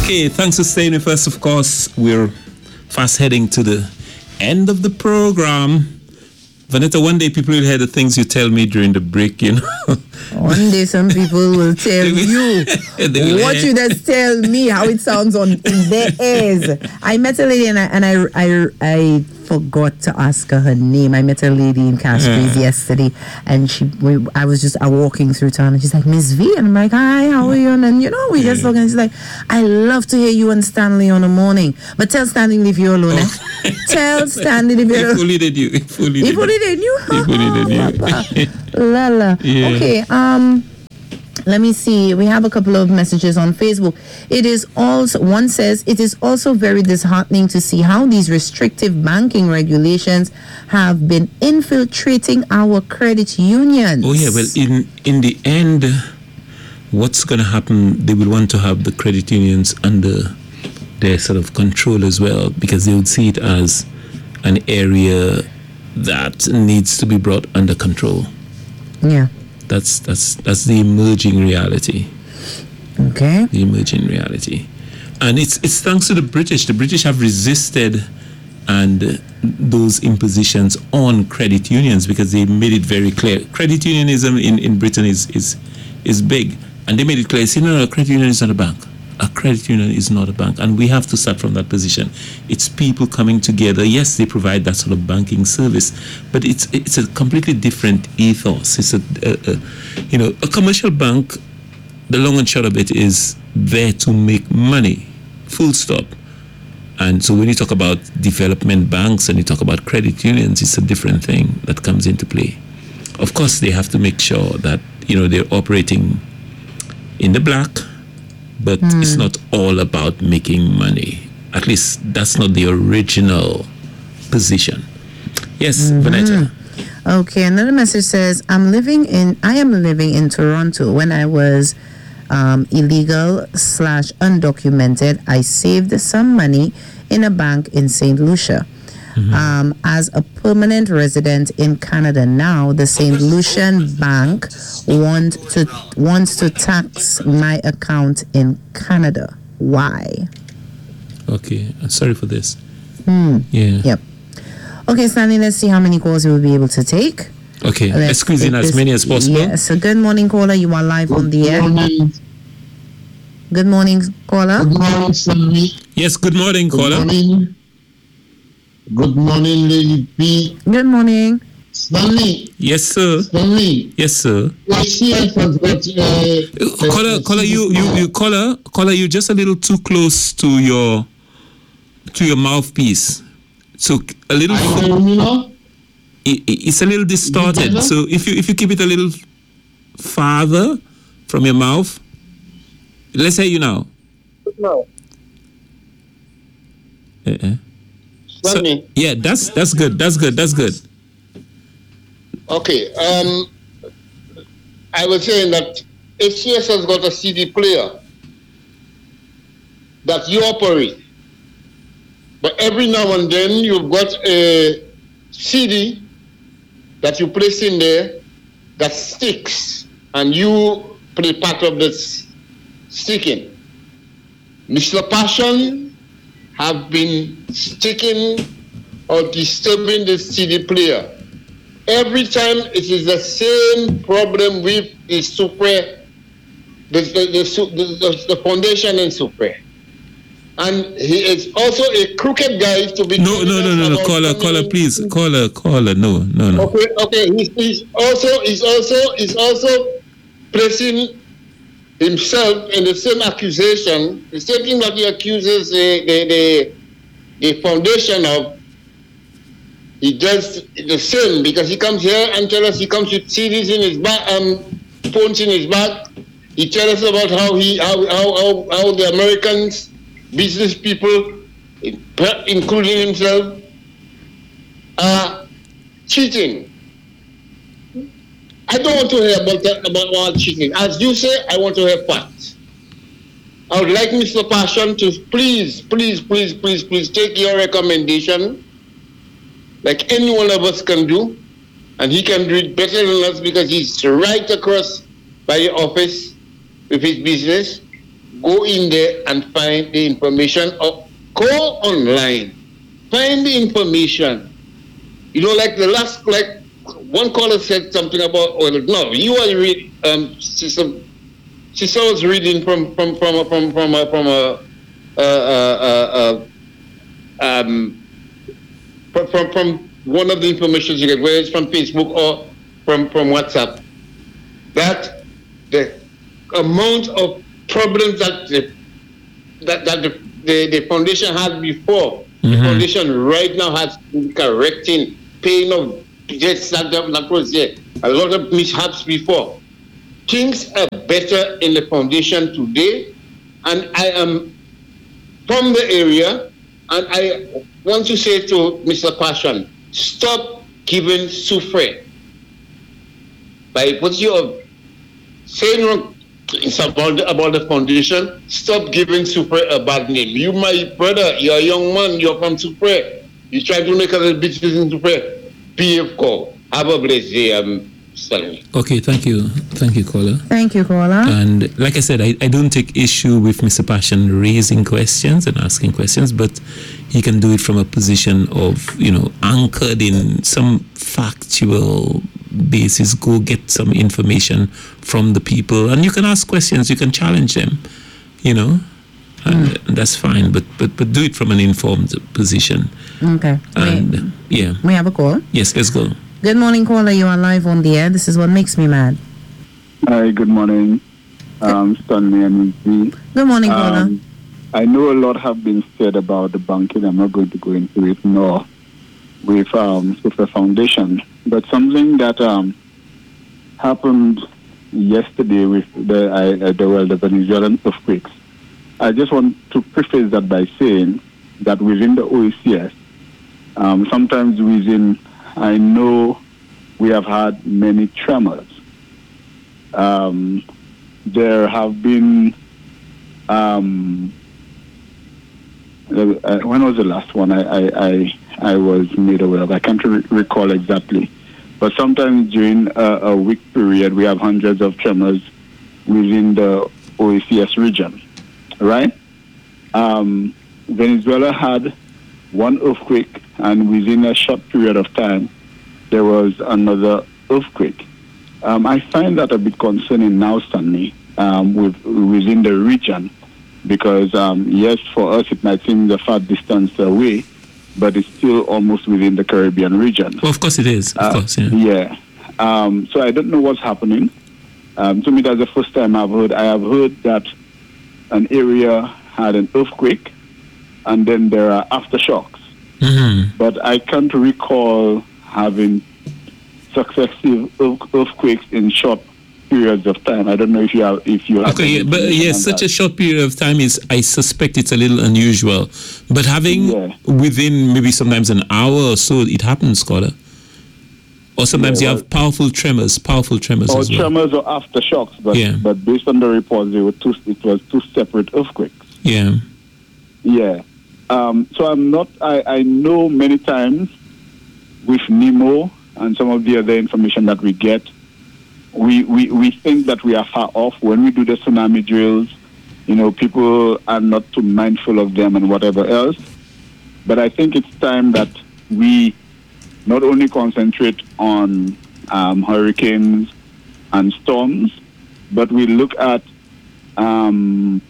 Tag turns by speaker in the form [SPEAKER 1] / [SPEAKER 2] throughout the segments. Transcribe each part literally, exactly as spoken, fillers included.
[SPEAKER 1] Okay, thanks for staying with us. Of course, we're fast heading to the end of the program. Vanetta, one day people will hear the things you tell me during the break, you know.
[SPEAKER 2] One day some people will tell you what you just tell me, how it sounds on in their ears. I met a lady and I and I I, I forgot to ask her her name. I met a lady in Castries yeah. yesterday, and she we, I was just uh, walking through town, and she's like, Miss V, and I'm like, hi, how are you? And then, you know, we yeah. just talking. She's like, I love to hear you and Stanley on the morning, but tell Stanley leave you alone. Oh. Eh? Tell Stanley leave you alone.
[SPEAKER 1] He fully did you. He fully
[SPEAKER 2] did, fully did you.
[SPEAKER 1] He fully did
[SPEAKER 2] you. Lala. Yeah. Okay. Um. Let me see. We have a couple of messages on Facebook. It is also, one says, it is also very disheartening to see how these restrictive banking regulations have been infiltrating our credit unions.
[SPEAKER 1] Oh, yeah. Well, in, in the end, what's going to happen, they will want to have the credit unions under their sort of control as well, because they would see it as an area that needs to be brought under control.
[SPEAKER 2] Yeah.
[SPEAKER 1] That's that's that's the emerging reality.
[SPEAKER 2] Okay.
[SPEAKER 1] The emerging reality, and it's it's thanks to the British. The British have resisted and uh, those impositions on credit unions because they made it very clear. Credit unionism in, in Britain is is is big, and they made it clear. See, no, no, a credit union is not a bank. A credit union is not a bank, and we have to start from that position. It's people coming together. Yes, they provide that sort of banking service, but it's it's a completely different ethos. It's a, a, a you know a commercial bank. The long and short of it is there to make money, full stop. And so when you talk about development banks and you talk about credit unions, it's a different thing that comes into play. Of course, they have to make sure that you know they're operating in the black. But mm. it's not all about making money. At least that's not the original position. Yes, mm-hmm. Vanetta.
[SPEAKER 2] Okay, another message says, I'm living in, I am living in Toronto. When I was um, illegal slash undocumented, I saved some money in a bank in Saint Lucia. Mm-hmm. Um, as a permanent resident in Canada now, the Saint Lucian Bank want to wants to tax my account in Canada. Why?
[SPEAKER 1] Okay, I'm sorry for this.
[SPEAKER 2] Hmm.
[SPEAKER 1] Yeah.
[SPEAKER 2] Yep. Okay, Stanley, let's see how many calls we will be able to take.
[SPEAKER 1] Okay, let's, let's squeeze in as this, many as possible.
[SPEAKER 2] Yes. So, good morning, caller. You are live on the air. Good morning. Good morning, caller.
[SPEAKER 3] Good morning, Stanley.
[SPEAKER 1] Yes, good morning,
[SPEAKER 3] good
[SPEAKER 1] caller.
[SPEAKER 3] Morning. Good morning, Lady P.
[SPEAKER 2] Good morning.
[SPEAKER 3] Stanley.
[SPEAKER 1] Yes, sir.
[SPEAKER 3] Stanley.
[SPEAKER 1] Yes, sir.
[SPEAKER 3] Yes, yes, I've got, uh,
[SPEAKER 1] caller, caller, you, you, you, caller, caller, you just a little too close to your, to your mouthpiece. So a little.
[SPEAKER 3] I know, you know?
[SPEAKER 1] It, it's a little distorted. So if you, if you keep it a little farther from your mouth, let's hear you now.
[SPEAKER 3] No.
[SPEAKER 1] Uh-uh. So, yeah, that's that's good. That's good. That's good.
[SPEAKER 3] Okay. Um, I was saying that H C S has got a C D player that you operate, but every now and then you've got a C D that you place in there that sticks, and you play part of this sticking. Mister Passion have been sticking or disturbing the C D player. Every time it is the same problem with the Super, the, the, the, the, the foundation in Super. And he is also a crooked guy to be...
[SPEAKER 1] No, no, no, no, no, caller, caller, please, caller, caller, no, no, no.
[SPEAKER 3] Okay, okay, he's, he's also, he's also, he's also placing himself in the same accusation, the same thing that he accuses the, the, the, the foundation of. He does the same because he comes here and tells us he comes with C Ds in his back, um, phones in his back. He tells us about how he, how, how, how, how the Americans, business people, including himself, are cheating. I don't want to hear about that, about all cheating. As you say, I want to hear facts. I would like Mister Passion to please, please, please, please, please take your recommendation, like any one of us can do, and he can do it better than us because he's right across by your office with his business. go in there and find the information, or go online, find the information. You know, like the last, like one caller said something about oil. No, you are reading. Um, sister, sister was reading from from from a, from from a, from a, uh, uh, uh, um, from, from from one of the information you get, whether it's from Facebook or from from WhatsApp. That the amount of problems that the, that that the, the, the foundation had before, mm-hmm. the foundation right now has been correcting, paying of debts that, that was there. A lot of mishaps before. Things are better in the foundation today, and I am from the area, and I want to say to Mister Passion, stop giving Soufriere. By what you are saying wrong, it's about the, about the foundation. Stop giving Soufriere a bad name. You, my brother, you're a young man. You're from Soufriere. You try to make other bitches in Soufriere. Behave, call. Have a blessed day. I'm sorry.
[SPEAKER 1] Okay, thank you, thank you, caller.
[SPEAKER 2] Thank you, caller.
[SPEAKER 1] And like I said, I, I don't take issue with Mister Passion raising questions and asking questions, but he can do it from a position of, you know, anchored in some factual basis. Go get some information from the people, and you can ask questions, you can challenge them, you know, and mm. that's fine, but, but but do it from an informed position.
[SPEAKER 2] Okay.
[SPEAKER 1] And
[SPEAKER 2] Wait.
[SPEAKER 1] yeah.
[SPEAKER 2] We have a call?
[SPEAKER 1] Yes, let's go.
[SPEAKER 2] Good morning, caller. You are live on the air. This is what makes me mad.
[SPEAKER 4] Hi, good morning. Um, Stanley and Izzy.
[SPEAKER 2] Good morning, caller.
[SPEAKER 4] Um, I know a lot have been said about the banking. I'm not going to go into it, nor with um, with the foundation. But something that um, happened yesterday with the uh, the, well, the Venezuelan earthquakes. I just want to preface that by saying that within the O E C S, um, sometimes within, I know we have had many tremors. Um, there have been, um, uh, when was the last one I, I, I, I was made aware of? I can't re- recall exactly. But sometimes during a, a week period, we have hundreds of tremors within the O E C S region, right? Um, Venezuela had one earthquake, and within a short period of time, there was another earthquake. Um, I find that a bit concerning now, Stanley, um, with, within the region, because um, yes, for us it might seem a far distance away, but it's still almost within the Caribbean region.
[SPEAKER 1] Well, of course it is, of
[SPEAKER 4] uh,
[SPEAKER 1] course, yeah.
[SPEAKER 4] Yeah. Um, so I don't know what's happening. Um, to me, that's the first time I've heard. I have heard that an area had an earthquake, and then there are aftershocks.
[SPEAKER 1] Mm-hmm.
[SPEAKER 4] But I can't recall having successive earthquakes in short periods of time. I don't know if you have if you have
[SPEAKER 1] okay, yeah, but yes, such
[SPEAKER 4] that.
[SPEAKER 1] a short period of time is, I suspect it's a little unusual. But having
[SPEAKER 4] yeah.
[SPEAKER 1] within maybe sometimes an hour or so, it happens, scholar. Or sometimes yeah, you well, have powerful tremors, powerful tremors
[SPEAKER 4] or
[SPEAKER 1] as well.
[SPEAKER 4] tremors or aftershocks, but
[SPEAKER 1] yeah.
[SPEAKER 4] but based on the reports, they were two. It was two separate earthquakes.
[SPEAKER 1] Yeah.
[SPEAKER 4] Yeah. Um, so I'm not. I, I know many times with NEMO and some of the other information that we get, we, we, we think that we are far off. When we do the tsunami drills, you know, people are not too mindful of them and whatever else. But I think it's time that we not only concentrate on um, hurricanes and storms, but we look at um,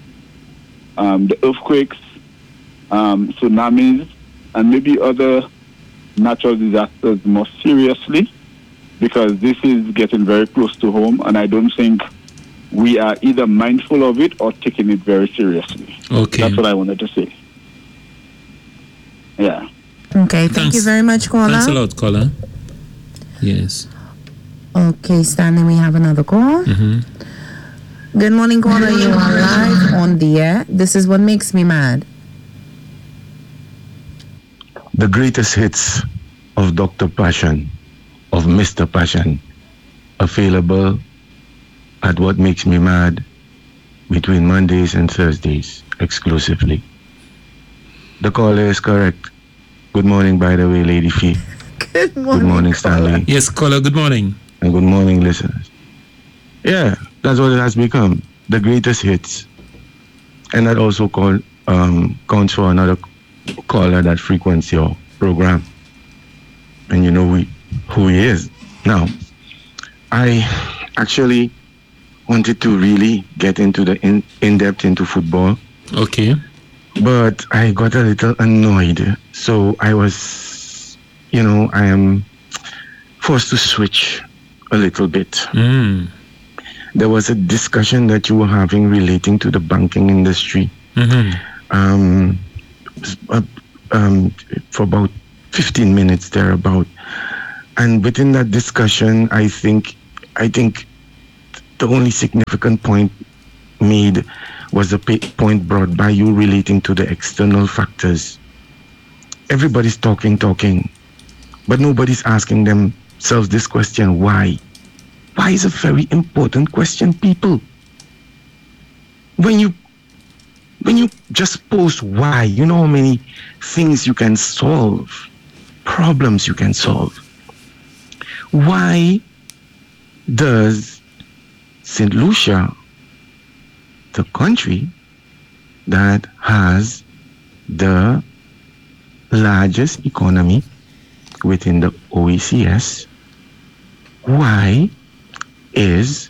[SPEAKER 4] um, the earthquakes, um, tsunamis, and maybe other natural disasters more seriously, because this is getting very close to home, and I don't think we are either mindful of it or taking it very seriously.
[SPEAKER 1] Okay.
[SPEAKER 4] That's what I wanted to say. Yeah.
[SPEAKER 2] Okay, thank
[SPEAKER 1] Thanks.
[SPEAKER 2] you very much, caller.
[SPEAKER 1] Thanks a lot, caller. Yes.
[SPEAKER 2] Okay, Stanley, we have another call.
[SPEAKER 1] Mm-hmm.
[SPEAKER 2] Good morning, caller. You are live on the air. This is what makes me mad.
[SPEAKER 5] The greatest hits of Doctor Passion, of Mister Passion, available at What Makes Me Mad between Mondays and Thursdays exclusively. The caller is correct. Good morning, by the way, Lady Fee.
[SPEAKER 2] Good morning,
[SPEAKER 5] Good morning, Stanley.
[SPEAKER 1] Yes, caller, good morning.
[SPEAKER 5] And good morning, listeners. Yeah, that's what it has become. The greatest hits And that also call, um, counts for another caller that frequents your program. And you know who, who he is. Now, I actually wanted to really get into the in, in-depth into football.
[SPEAKER 1] Okay.
[SPEAKER 5] But I got a little annoyed. So I was, you know, I am forced to switch a little bit.
[SPEAKER 1] Mm.
[SPEAKER 5] There was a discussion that you were having relating to the banking industry.
[SPEAKER 1] Mm-hmm.
[SPEAKER 5] Um, uh, um, for about fifteen minutes thereabout. And within that discussion, I think, I think the only significant point made was the point brought by you relating to the external factors. Everybody's talking, talking, but nobody's asking themselves this question, why? Why is a very important question, people. When you when you just post why, you know how many things you can solve, problems you can solve. Why does Saint Lucia, the country that has the largest economy within the O E C S, why is,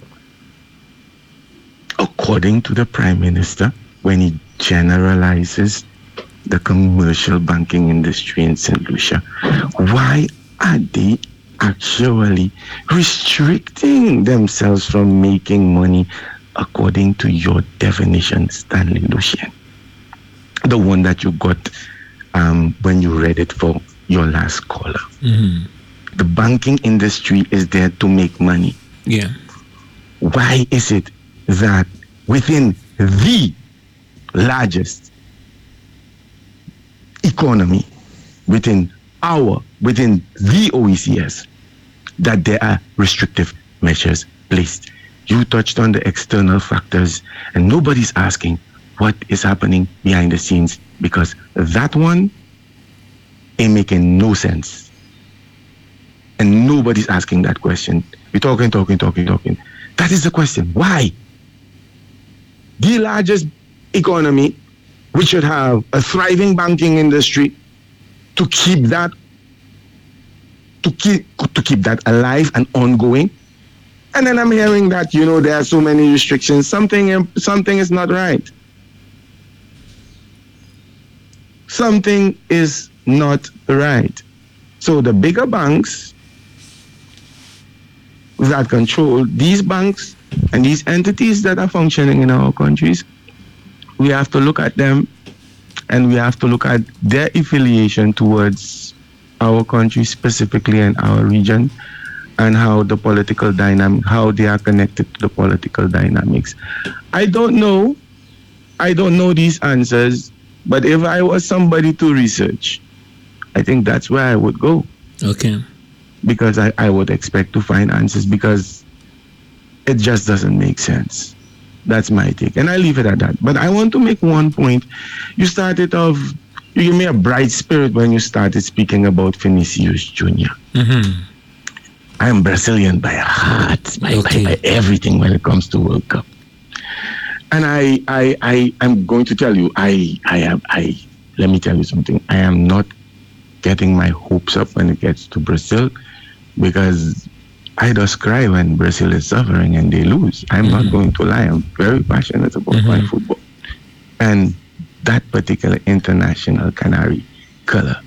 [SPEAKER 5] according to the Prime Minister, when he generalizes the commercial banking industry in Saint Lucia, why are they actually restricting themselves from making money according to your definition, Stanley Lucian? The one that you got um, when you read it for your last caller.
[SPEAKER 1] Mm-hmm.
[SPEAKER 5] The banking industry is there to make money.
[SPEAKER 1] Yeah.
[SPEAKER 5] Why is it that within the largest economy, within our, within the O E C S, that there are restrictive measures placed? You touched on the external factors, and nobody's asking what is happening behind the scenes, because that one ain't making no sense. And nobody's asking that question. We're talking, talking, talking, talking. That is the question. Why? The largest economy, which should have a thriving banking industry to keep that to keep to keep that alive and ongoing. And then I'm hearing that, you know, there are so many restrictions. Something something is not right. Something is not right. So the bigger banks that control these banks and these entities that are functioning in our countries, we have to look at them, and we have to look at their affiliation towards our country specifically and our region, and how the political dynamic, how they are connected to the political dynamics. I don't know. I don't know these answers, but if I was somebody to research, I think that's where I would go.
[SPEAKER 1] Okay.
[SPEAKER 5] Because I, I would expect to find answers, because it just doesn't make sense. That's my take. And I leave it at that. But I want to make one point. You started off, you gave me a bright spirit when you started speaking about Vinicius Junior
[SPEAKER 1] Mm-hmm.
[SPEAKER 5] I am Brazilian by heart, by,
[SPEAKER 1] Okay.
[SPEAKER 5] by, by everything when it comes to World Cup. And I, I, I, I'm going to tell you, I, I have, I, let me tell you something. I am not getting my hopes up when it gets to Brazil, because I just cry when Brazil is suffering and they lose. I'm mm-hmm. not going to lie. I'm very passionate about mm-hmm. my football. And that particular international canary color.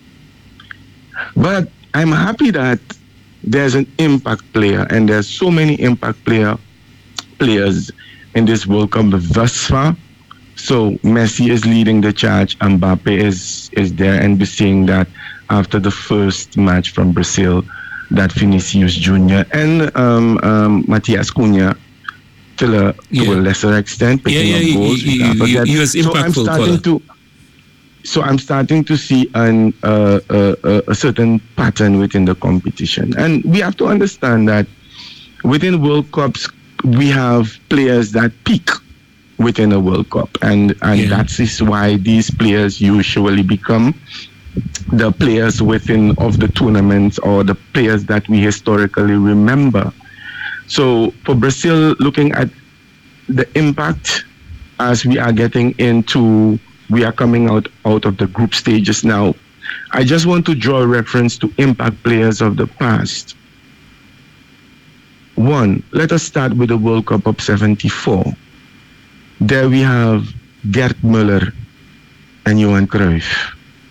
[SPEAKER 5] But I'm happy that there's an impact player, and there's so many impact player players in this World Cup thus far. So Messi is leading the charge, Mbappe is is there, and we're seeing that after the first match from Brazil, that Vinicius Junior and um, um, Matias Cunha, to a,
[SPEAKER 1] yeah.
[SPEAKER 5] to a lesser extent, picking
[SPEAKER 1] yeah, yeah,
[SPEAKER 5] up goals.
[SPEAKER 1] He, he, he, he was impactful.
[SPEAKER 5] So I'm starting
[SPEAKER 1] color.
[SPEAKER 5] to, so I'm starting to see an uh, uh, a certain pattern within the competition, and we have to understand that within World Cups we have players that peak within a World Cup, and and yeah. that is why these players usually become the players within of the tournaments, or the players that we historically remember. So for Brazil, looking at the impact as we are getting into, we are coming out, out of the group stages now. I just want to draw a reference to impact players of the past. One, let us start with the World Cup of seventy-four. There we have Gerd Müller and Johan Cruyff.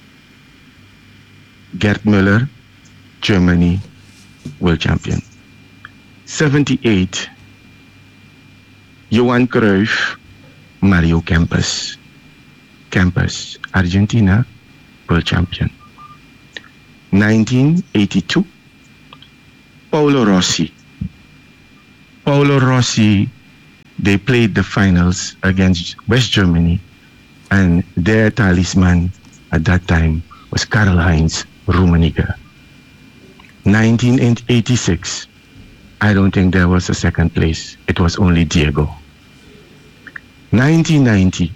[SPEAKER 5] Gerd Müller, Germany, world champion. seventy-eight, Johan Cruyff, Mario Kempes. Kempes, Argentina, world champion. nineteen eighty-two, Paolo Rossi. Paolo Rossi, they played the finals against West Germany, and their talisman at that time was Karl-Heinz Rummenigge. nineteen eighty-six, I don't think there was a second place. It was only Diego. nineteen ninety,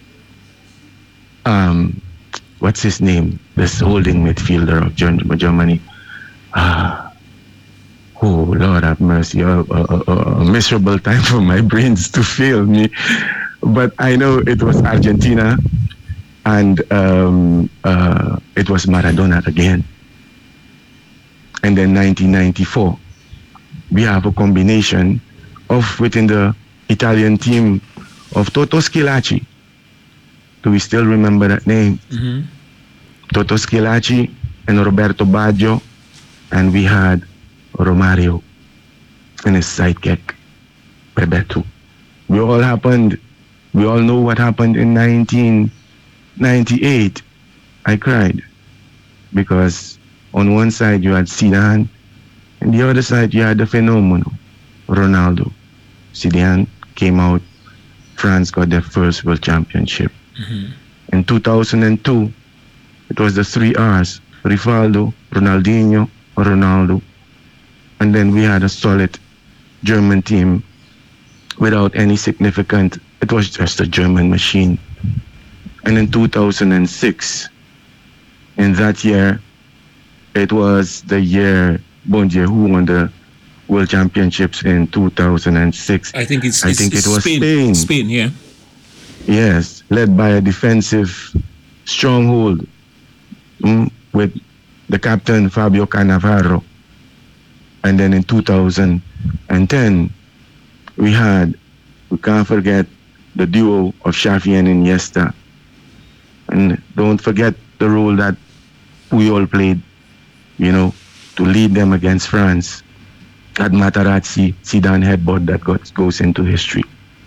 [SPEAKER 5] um, what's his name? This holding midfielder of Germany. Ah, oh, Lord have mercy. A, a, a, a miserable time for my brains to fail me. But I know it was Argentina, and um, uh, it was Maradona again. And then nineteen ninety-four, we have a combination of within the Italian team of Toto Schillaci. Do we still remember that name?
[SPEAKER 1] Mm-hmm.
[SPEAKER 5] Toto Schillaci and Roberto Baggio, and we had Romario and his sidekick, Bebeto. We all happened, we all know what happened in nineteen ninety-eight. I cried because on one side you had Zidane, and the other side you had the phenomenal Ronaldo. Zidane came out, France got their first world championship.
[SPEAKER 1] Mm-hmm.
[SPEAKER 5] In two thousand two, it was the three R's, Rivaldo, Ronaldinho, Ronaldo. And then we had a solid German team without any significant, it was just a German machine. And in two thousand six, in that year, it was the year Bondier who won the World Championships in two thousand six.
[SPEAKER 1] I think it's,
[SPEAKER 5] I
[SPEAKER 1] it's,
[SPEAKER 5] think
[SPEAKER 1] it's
[SPEAKER 5] it was
[SPEAKER 1] Spain.
[SPEAKER 5] Spain.
[SPEAKER 1] Spain, yeah.
[SPEAKER 5] Yes, led by a defensive stronghold mm, with the captain Fabio Cannavaro. And then in two thousand ten, we had, we can't forget the duo of Xavi and Iniesta. And don't forget the role that Puyol played, you know, to lead them against France. That Materazzi, Zidane headbutt that got, goes into history.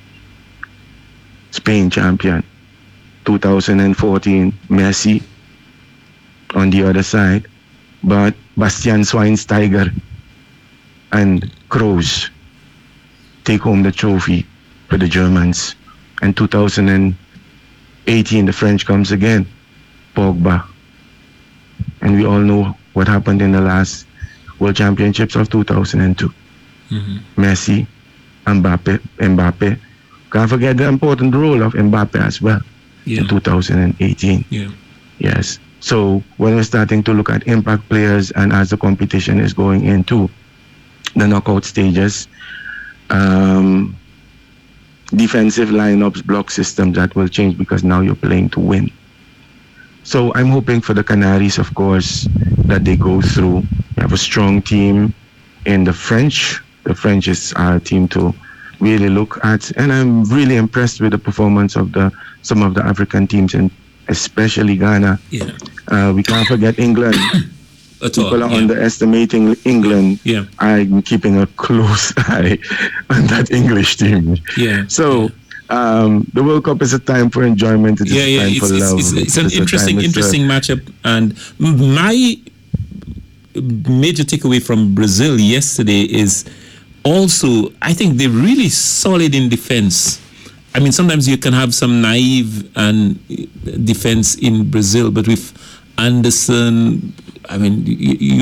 [SPEAKER 5] Spain champion. two thousand fourteen, Messi on the other side. But Bastian Schweinsteiger and Kroos take home the trophy for the Germans. And two thousand eighteen, the French comes again. Pogba. And we all know what happened in the last World Championships of two thousand two.
[SPEAKER 1] Mm-hmm.
[SPEAKER 5] Messi, Mbappe, Mbappe. Can't forget the important role of Mbappe as well
[SPEAKER 1] Yeah.
[SPEAKER 5] in two thousand eighteen.
[SPEAKER 1] Yeah.
[SPEAKER 5] Yes. So when we're starting to look at impact players, and as the competition is going into the knockout stages, um, defensive lineups, block systems, that will change because now you're playing to win. So I'm hoping for the Canaries, of course, that they go through. We have a strong team in the French. The French is our team to really look at, and I'm really impressed with the performance of the some of the African teams, and especially Ghana.
[SPEAKER 1] Yeah.
[SPEAKER 5] Uh, we can't forget England.
[SPEAKER 1] At all.
[SPEAKER 5] People are
[SPEAKER 1] Yeah.
[SPEAKER 5] underestimating England.
[SPEAKER 1] Yeah.
[SPEAKER 5] I'm keeping a close eye on that English team.
[SPEAKER 1] Yeah.
[SPEAKER 5] So um, the World Cup is a time for enjoyment. It's
[SPEAKER 1] yeah,
[SPEAKER 5] a
[SPEAKER 1] yeah,
[SPEAKER 5] time
[SPEAKER 1] it's,
[SPEAKER 5] for
[SPEAKER 1] it's,
[SPEAKER 5] love.
[SPEAKER 1] it's, it's an
[SPEAKER 5] It's a
[SPEAKER 1] interesting,
[SPEAKER 5] time- it's a-
[SPEAKER 1] interesting matchup. And my major takeaway from Brazil yesterday is also, I think they're really solid in defense. I mean, sometimes you can have some naive and defense in Brazil, but with Anderson, I mean, you, you